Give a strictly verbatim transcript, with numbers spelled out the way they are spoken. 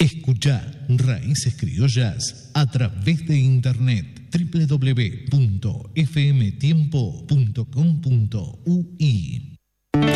Escuchá Raíces Criollas a través de internet doble u doble u doble u punto f m tiempo punto com punto u i.